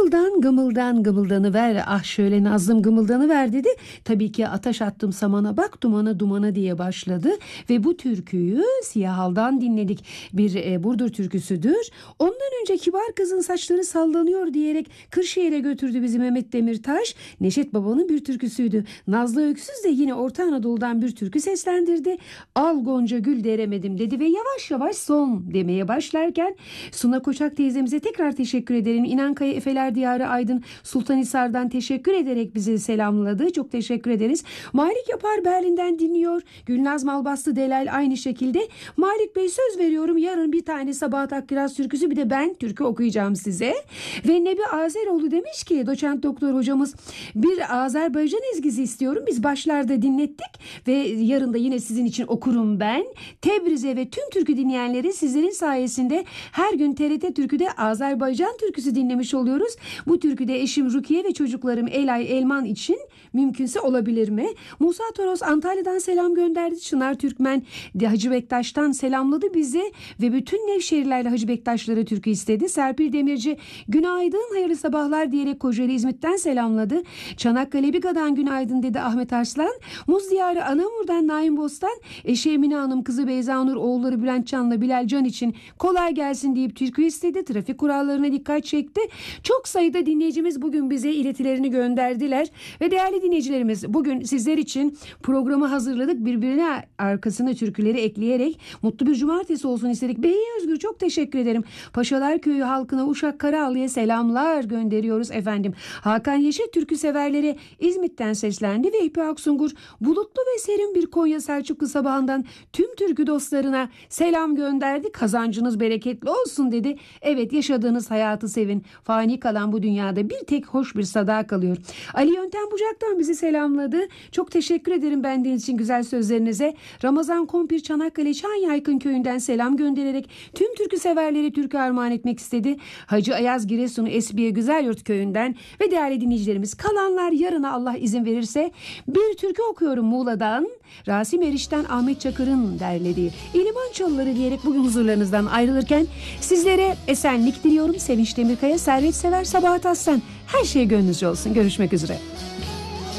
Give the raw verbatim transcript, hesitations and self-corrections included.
Gımıldan gımıldan gımıldanı ver, ah şöyle nazlım gımıldanı ver dedi. Tabii ki ateş attım samana, bak dumana dumana diye başladı ve bu türküyü Siyah Hal'dan dinledik. Bir e, Burdur türküsüdür. Ondan önce Kibar Kızın Saçları Sallanıyor diyerek Kırşehir'e götürdü bizi Mehmet Demirtaş. Neşet Baba'nın bir türküsüydü. Nazlı Öksüz de yine Orta Anadolu'dan bir türkü seslendirdi. Al Gonca Gül deremedim dedi ve yavaş yavaş son demeye başlarken Suna Koçak teyzemize tekrar teşekkür ederim. İnankaya Efeler Diyarı Aydın Sultanhisar'dan teşekkür ederek bizi selamladı. Çok teşekkür ederiz. Malik Yapar Berlin'den dinliyor. Gülnaz Malbastı Delal aynı şekilde. Malik Bey söz veriyorum, yarın bir tane Sabahat Akkiraz türküsü, bir de ben türkü okuyacağım size. Ve Nebi Azeroğlu demiş ki doçent doktor hocamız, bir Azerbaycan ezgisi istiyorum. Biz başlarda dinlettik ve yarın da yine sizin için okurum ben. Tebriz'e ve tüm türkü dinleyenleri sizlerin sayesinde her gün T R T Türkü'de Azerbaycan türküsü dinlemiş oluyoruz. Bu türküde eşim Rukiye ve çocuklarım Elay Elman için mümkünse olabilir mi? Musa Toros Antalya'dan selam gönderdi. Çınar Türkmen de Hacı Bektaş'tan selamladı bizi ve bütün Nevşehirlerle Hacı Bektaşlara türkü istedi. Serpil Demirci günaydın, hayırlı sabahlar diyerek Kocaeli İzmit'ten selamladı. Çanakkale Biga'dan günaydın dedi Ahmet Arslan. Muz Diyarı Anamur'dan Naim Bostan, eşi Emine Hanım, kızı Beyza Nur, oğulları Bülent Can'la Bilal Can için kolay gelsin deyip türkü istedi. Trafik kurallarına dikkat çekti. Çok sayıda dinleyicimiz bugün bize iletilerini gönderdiler ve değerli dinleyicilerimiz, bugün sizler için programı hazırladık. Birbirine arkasına türküleri ekleyerek mutlu bir cumartesi olsun istedik. Bey Özgür çok teşekkür ederim. Paşalar Köyü halkına Uşak Karaağlı'ya selamlar gönderiyoruz efendim. Hakan Yeşil türkü severleri İzmit'ten seslendi ve İpi Aksungur bulutlu ve serin bir Konya Selçuklu sabahından tüm türkü dostlarına selam gönderdi. Kazancınız bereketli olsun dedi. Evet, yaşadığınız hayatı sevin. Fani kalan bu dünyada bir tek hoş bir sada kalıyor. Ali Yöntem Bucak'tan bizi selamladı. Çok teşekkür ederim bendeniz için güzel sözlerinize. Ramazan Kompir Çanakkale Çanyaykın köyünden selam göndererek tüm türkü severleri türkü armağan etmek istedi. Hacı Ayaz Giresun Esbiye Güzelyurt köyünden ve değerli dinleyicilerimiz, kalanlar yarına Allah izin verirse bir türkü okuyorum Muğla'dan. Rasim Eriş'ten Ahmet Çakır'ın derlediği İliman Çalıları diyerek bugün huzurlarınızdan ayrılırken sizlere esenlik diliyorum. Sevinç Demirkaya, Servet Sever, Sabahat Aslan. Her şey gönlünüzce olsun. Görüşmek üzere.